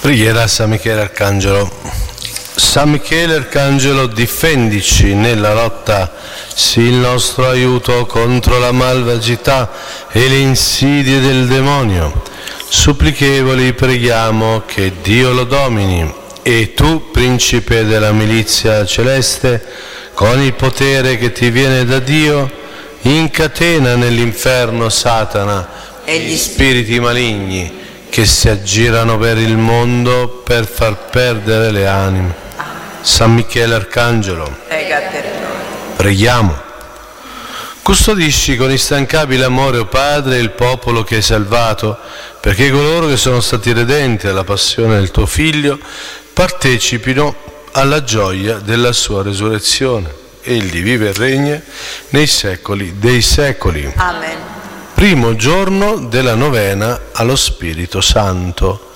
Preghiera a San Michele Arcangelo. San Michele Arcangelo, difendici nella lotta, sii il nostro aiuto contro la malvagità e le insidie del demonio. Supplichevoli preghiamo che Dio lo domini, e tu, principe della milizia celeste, con il potere che ti viene da Dio, incatena nell'inferno Satana e gli spiriti maligni che si aggirano per il mondo per far perdere le anime. San Michele Arcangelo, prega per noi. Preghiamo. Custodisci con instancabile amore, o Padre, il popolo che hai salvato, perché coloro che sono stati redenti alla passione del tuo Figlio partecipino alla gioia della sua resurrezione. Egli vive e regna nei secoli dei secoli. Amen. Primo giorno della novena allo Spirito Santo.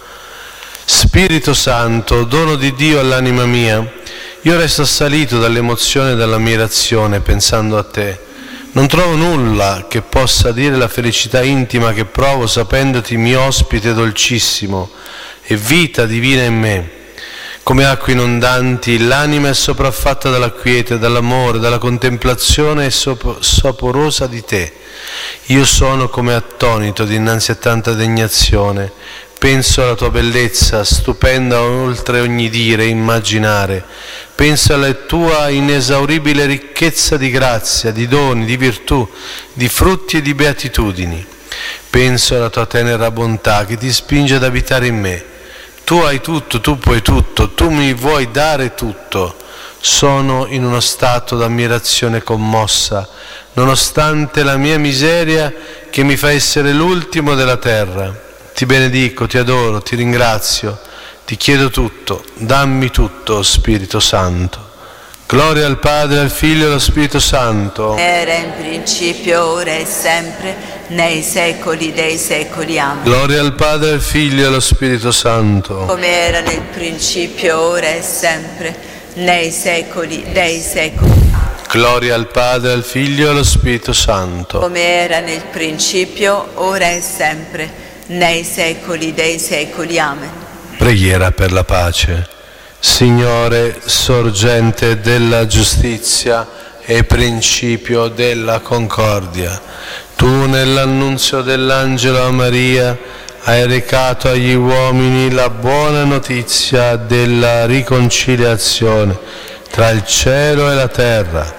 Spirito Santo, dono di Dio all'anima mia, io resto assalito dall'emozione e dall'ammirazione pensando a te. Non trovo nulla che possa dire la felicità intima che provo sapendoti mio ospite dolcissimo e vita divina in me. Come acque inondanti, l'anima è sopraffatta dalla quiete, dall'amore, dalla contemplazione saporosa di te. Io sono come attonito dinanzi a tanta degnazione. Penso alla tua bellezza, stupenda oltre ogni dire e immaginare. Penso alla tua inesauribile ricchezza di grazia, di doni, di virtù, di frutti e di beatitudini. Penso alla tua tenera bontà che ti spinge ad abitare in me. Tu hai tutto, tu puoi tutto, tu mi vuoi dare tutto. Sono in uno stato d'ammirazione commossa, nonostante la mia miseria che mi fa essere l'ultimo della terra. Ti benedico, ti adoro, ti ringrazio, ti chiedo tutto, dammi tutto, Spirito Santo. Gloria al Padre, al Figlio e allo Spirito Santo. Era in principio, ora e sempre, nei secoli dei secoli. Amen. Gloria al Padre, al Figlio e allo Spirito Santo. Come era nel principio, ora e sempre, nei secoli dei secoli. Gloria al Padre, al Figlio e allo Spirito Santo. Come era nel principio, ora e sempre, nei secoli dei secoli. Amen. Preghiera per la pace. Signore, sorgente della giustizia e principio della concordia, tu nell'annunzio dell'angelo a Maria hai recato agli uomini la buona notizia della riconciliazione tra il cielo e la terra.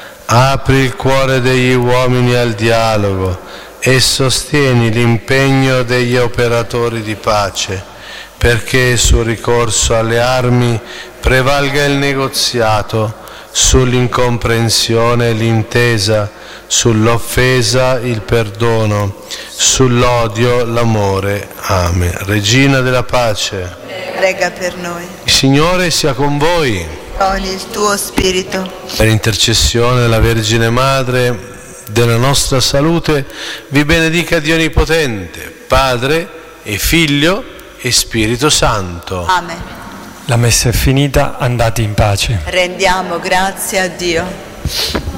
Apri il cuore degli uomini al dialogo e sostieni l'impegno degli operatori di pace, perché sul ricorso alle armi prevalga il negoziato, sull'incomprensione l'intesa, sull'offesa il perdono, sull'odio l'amore. Amen. Regina della pace, prega per noi. il Signore sia con voi. Con il tuo spirito. Per intercessione della Vergine Madre della nostra salute, vi benedica Dio Onnipotente, Padre e Figlio e Spirito Santo. Amen. La messa è finita, andate in pace. Rendiamo grazie a Dio.